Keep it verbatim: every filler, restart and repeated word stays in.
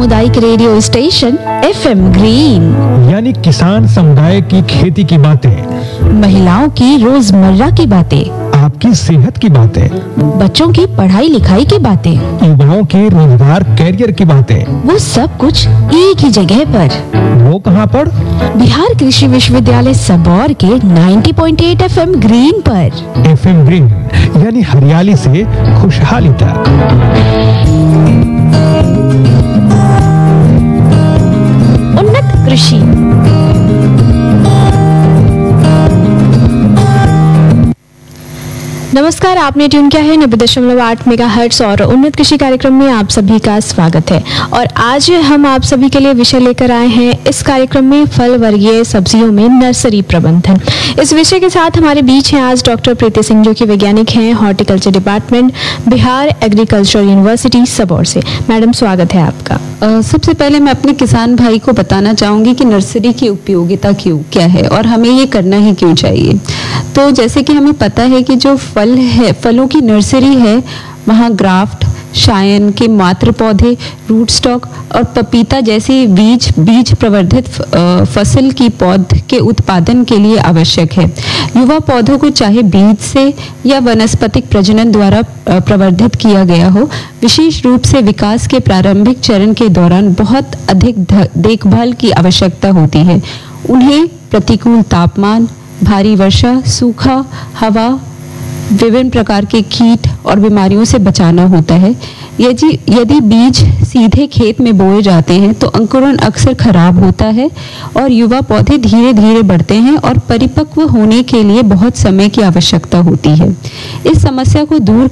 सामुदायिक radio station FM green, यानी किसान समुदाय की खेती की बातें, महिलाओं की रोजमर्रा की बातें, आपकी सेहत की बातें, बच्चों की पढ़ाई लिखाई की बातें, युवाओं के रोजगार कैरियर की बातें, वो सब कुछ एक ही जगह पर। वो कहाँ पर? बिहार कृषि विश्वविद्यालय सबौर के नब्बे पॉइंट आठ एफएम ग्रीन पर। एफएम ग्रीन यानी हरियाली से खुशहाली तक। उन्नत कृषि। नमस्कार, आपने ट्यून किया है नब्बे दशमलव आठ मेगा हर्ट्ज और उन्नत कृषि कार्यक्रम में आप सभी का स्वागत है। और आज हम आप सभी के लिए विषय लेकर आए हैं इस कार्यक्रम में फल वर्गीय सब्जियों में नर्सरी प्रबंधन। इस विषय के साथ हमारे बीच हैं आज डॉक्टर प्रीति सिंह, जो कि वैज्ञानिक हैं horticulture department, Bihar agriculture university Sabour से। मैडम, स्वागत है आपका। Uh, सबसे पहले मैं अपने किसान भाई को बताना चाहूँगी कि नर्सरी की उपयोगिता क्यों क्या है और हमें ये करना ही क्यों चाहिए। तो जैसे कि हमें पता है कि जो फल है, फलों की नर्सरी है, वहाँ ग्राफ्ट, शायन के मात्र पौधे, रूट स्टॉक और पपीता जैसी बीज बीज प्रवर्धित फसल की पौध के उत्पादन के लिए आवश्यक है। युवा पौधों को चाहे बीज से या वनस्पतिक प्रजनन द्वारा प्रवर्धित किया गया हो, विशेष रूप से विकास के प्रारंभिक चरण के दौरान बहुत अधिक देखभाल की आवश्यकता होती है। उन्हें प्रतिकूल तापमान, भारी वर्षा, सूखा, हवा, विभिन्न प्रकार के कीट और बीमारियों से बचाना होता है। यदि यदि बीज सीधे खेत में बोए जाते हैं तो अंकुरण अक्सर खराब होता है और युवा पौधे धीरे धीरे बढ़ते हैं और परिपक्व होने के लिए बहुत समय की आवश्यकता होती है। इस समस्या को दूर